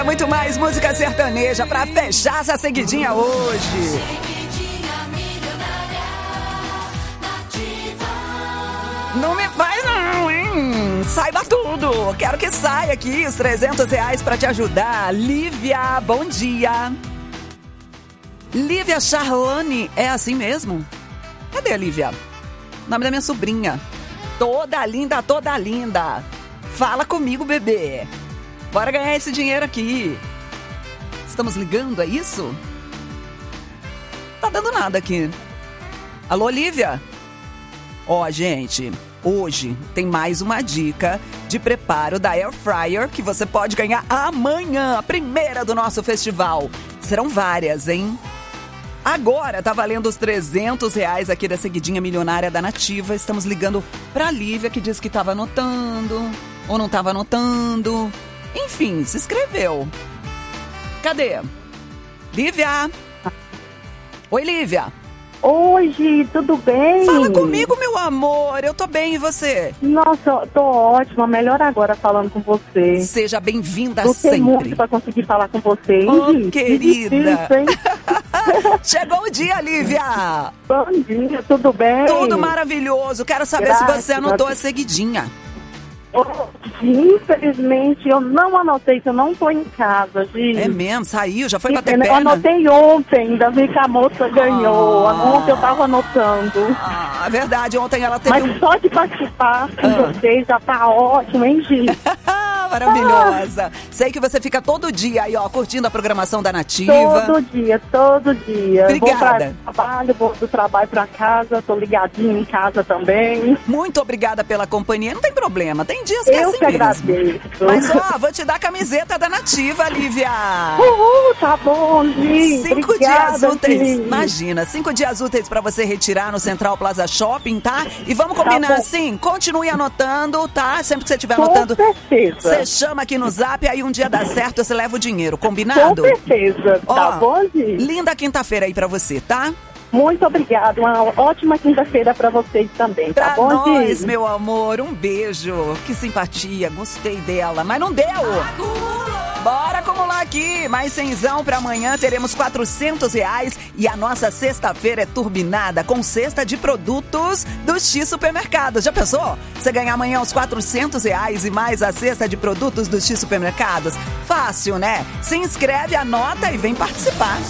Muito mais música sertaneja pra fechar essa seguidinha hoje. Não me faz não, hein? Saiba tudo. Quero que saia aqui os R$300 pra te ajudar. Lívia, bom dia. Lívia Charlone, é assim mesmo? Cadê a Lívia? Nome da minha sobrinha. Toda linda, toda linda. Fala comigo, bebê. Bora ganhar esse dinheiro aqui. Estamos ligando, é isso? Tá dando nada aqui. Alô, Lívia? Ó, gente, hoje tem mais uma dica de preparo da Air Fryer que você pode ganhar amanhã, a primeira do nosso festival. Serão várias, hein? Agora tá valendo os R$300 aqui da seguidinha milionária da Nativa. Estamos ligando pra Lívia, que disse que tava anotando ou não tava anotando. Enfim, se inscreveu. Cadê? Lívia? Oi, Lívia. Oi, Gi, tudo bem? Fala comigo, meu amor. Eu tô bem, e você? Nossa, tô ótima. Melhor agora falando com você. Seja bem-vinda sempre. sempre. Muito pra conseguir falar com você, hein, Oh, Gi? querida. Difícil, hein? Chegou o dia, Lívia. Bom dia, tudo bem? Tudo maravilhoso. Quero saber Graças se você anotou a seguidinha. Infelizmente, eu não anotei que eu não tô em casa, Gi. É mesmo? Saiu? Já foi bater Eu perna? anotei ontem, ainda vi que a moça ganhou. Ontem eu tava anotando. É verdade. Ontem ela teve Mas só de participar com vocês já tá ótimo, hein, Gi? Maravilhosa. Sei que você fica todo dia aí, ó, curtindo a programação da Nativa. Todo dia, todo dia. Obrigada. Vou pra trabalho, vou do trabalho pra casa, tô ligadinha em casa também. Muito obrigada pela companhia. Não tem problema, tem dias que é Eu assim que mesmo. agradeço. Mas, ó, vou te dar a camiseta da Nativa, Lívia. Tá bom, Gi. 5 Obrigada, dias úteis. Gi. Imagina, 5 dias úteis pra você retirar no Central Plaza Shopping, tá? E vamos combinar bom. assim, continue anotando, tá? Sempre que você estiver Com anotando, certeza. você chama aqui no Zap, aí um dia dá certo, você leva o dinheiro, Com combinado? certeza. Tá Ó, bom, Gi? linda quinta-feira aí pra você, tá? Muito obrigada. Uma ótima quinta-feira pra vocês também, tá Pra bom, nós, Gi? meu amor, um beijo. Que simpatia, gostei dela, mas não deu. Bora acumular aqui, mais cenzão pra amanhã, teremos R$400 e a nossa sexta-feira é turbinada com cesta de produtos do X Supermercados. Já pensou? Você ganhar amanhã os R$400 e mais a cesta de produtos do X Supermercados? Fácil, né? Se inscreve, anota e vem participar.